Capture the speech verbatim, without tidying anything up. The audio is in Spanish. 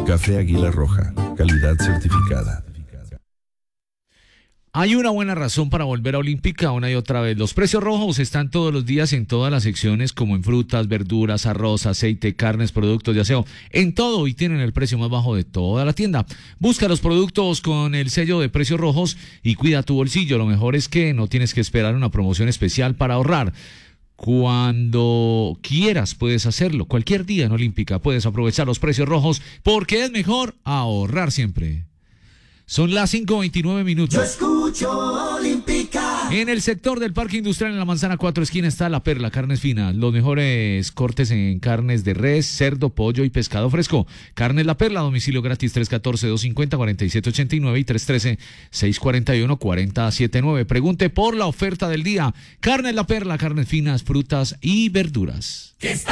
Café Águila Roja, calidad certificada. Hay una buena razón para volver a Olímpica una y otra vez. Los precios rojos están todos los días en todas las secciones, como en frutas, verduras, arroz, aceite, carnes, productos de aseo. En todo, y tienen el precio más bajo de toda la tienda. Busca los productos con el sello de precios rojos y cuida tu bolsillo. Lo mejor es que no tienes que esperar una promoción especial para ahorrar. Cuando quieras puedes hacerlo. Cualquier día en Olímpica puedes aprovechar los precios rojos porque es mejor ahorrar siempre. Son las cinco veintinueve minutos. Yo escucho Olímpica. En el sector del Parque Industrial en la Manzana cuatro esquina está La Perla, carnes finas. Los mejores cortes en carnes de res, cerdo, pollo y pescado fresco. Carnes La Perla, domicilio gratis tres uno cuatro, dos cinco cero, cuatro siete ocho nueve y tres uno tres, seis cuatro uno, cuatro cero siete nueve. Pregunte por la oferta del día. Carnes La Perla, carnes finas, frutas y verduras. ¿Qué está